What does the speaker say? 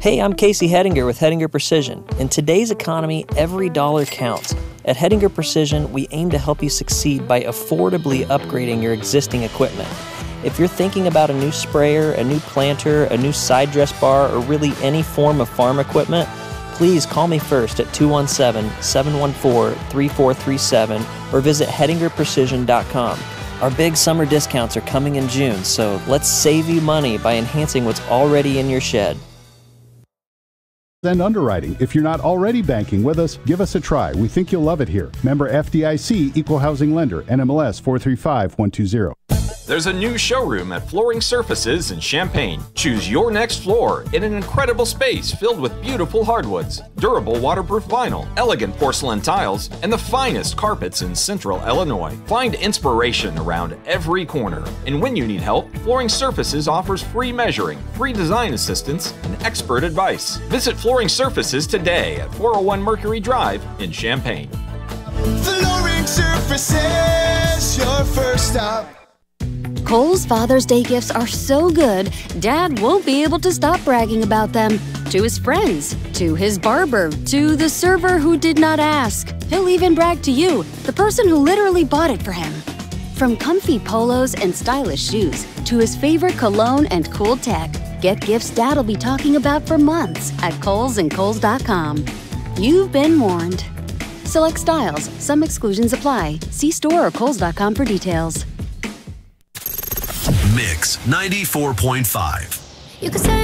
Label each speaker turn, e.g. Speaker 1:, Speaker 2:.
Speaker 1: Hey, I'm Casey Hettinger with Hettinger Precision. In today's economy, every dollar counts. At Hettinger Precision, we aim to help you succeed by affordably upgrading your existing equipment. If you're thinking about a new sprayer, a new planter, a new side dress bar, or really any form of farm equipment, please call me first at 217-714-3437 or visit HettingerPrecision.com. Our big summer discounts are coming in June, so let's save you money by enhancing what's already in your shed.
Speaker 2: And underwriting. If you're not already banking with us, give us a try. We think you'll love it here. Member FDIC, Equal Housing Lender, NMLS 435120.
Speaker 3: There's a new showroom at Flooring Surfaces in Champaign. Choose your next floor in an incredible space filled with beautiful hardwoods, durable waterproof vinyl, elegant porcelain tiles, and the finest carpets in Central Illinois. Find inspiration around every corner. And when you need help, Flooring Surfaces offers free measuring, free design assistance, and expert advice. Visit Flooring Surfaces today at 401 Mercury Drive in Champaign.
Speaker 4: Flooring Surfaces, your first stop.
Speaker 5: Kohl's Father's Day gifts are so good, Dad won't be able to stop bragging about them. To his friends, to his barber, to the server who did not ask. He'll even brag to you, the person who literally bought it for him. From comfy polos and stylish shoes, to his favorite cologne and cool tech, get gifts Dad'll be talking about for months at Kohl's and Kohls.com. You've been warned. Select styles. Some exclusions apply. See store or Kohls.com for details.
Speaker 6: Mix 94.5.
Speaker 5: You could say